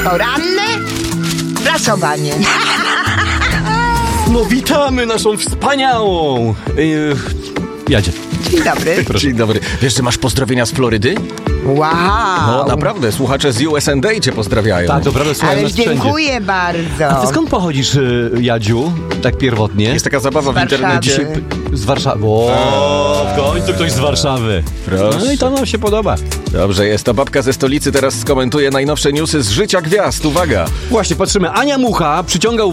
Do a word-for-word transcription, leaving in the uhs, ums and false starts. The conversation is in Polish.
Poranne prasowanie. No witamy naszą wspaniałą... Yy, Jadzie. Dzień dobry. Dzień dobry. Wiesz, że masz pozdrowienia z Florydy? Wow. No naprawdę, słuchacze z U S A cię pozdrawiają. Tak, to prawda, słuchaj Ale nas wszędzie. dziękuję bardzo. A ty skąd pochodzisz, y, Jadziu, tak pierwotnie? Jest taka zabawa w Z internecie. Warszawy. Z Warszawy. O, w końcu ktoś z Warszawy. Proszę. No i to nam się podoba. Dobrze jest, to babka ze stolicy teraz skomentuje najnowsze newsy z życia gwiazd. Uwaga! Właśnie, patrzymy. Ania Mucha przyciąga uwagę